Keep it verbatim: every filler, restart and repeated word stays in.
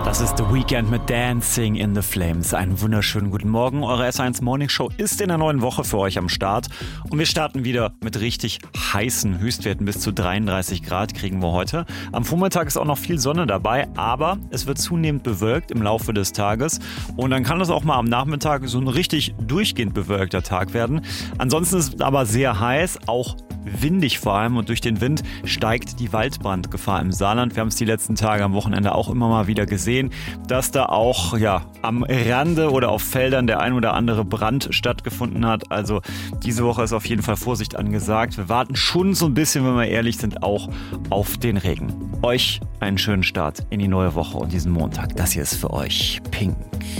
Das ist The Weeknd mit Dancing in the Flames. Einen wunderschönen guten Morgen. Eure S eins Morning Show ist in der neuen Woche für euch am Start. Und wir starten wieder mit richtig heißen Höchstwerten. Bis zu dreiunddreißig Grad kriegen wir heute. Am Vormittag ist auch noch viel Sonne dabei, aber es wird zunehmend bewölkt im Laufe des Tages. Und dann kann es auch mal am Nachmittag so ein richtig durchgehend bewölkter Tag werden. Ansonsten ist es aber sehr heiß, auch windig vor allem, und durch den Wind steigt die Waldbrandgefahr im Saarland. Wir haben es die letzten Tage am Wochenende auch immer mal wieder gesehen, dass da auch ja am Rande oder auf Feldern der ein oder andere Brand stattgefunden hat. Also diese Woche ist auf jeden Fall Vorsicht angesagt. Wir warten schon so ein bisschen, wenn wir ehrlich sind, auch auf den Regen. Euch einen schönen Start in die neue Woche und diesen Montag. Das hier ist für euch Pink.